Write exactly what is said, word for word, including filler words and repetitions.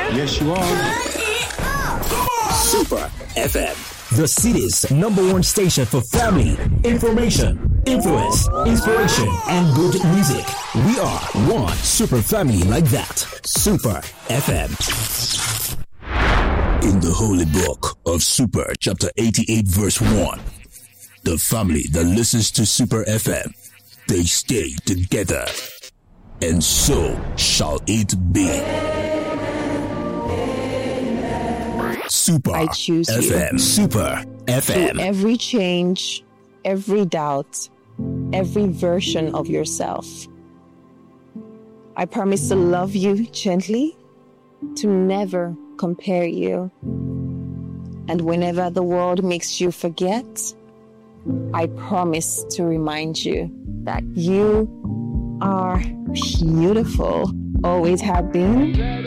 Yes, you are. Super F M, the city's number one station for family, information, influence, inspiration, and good music. We are one super family like that. Super F M. In the holy book of Super, chapter eighty-eight, verse one, the family that listens to Super F M, they stay together. And so shall it be. Super I choose F M. you. Super F M. Through every change, every doubt, every version of yourself. I promise to love you gently, to never compare you. And whenever the world makes you forget, I promise to remind you that you are beautiful, always have been,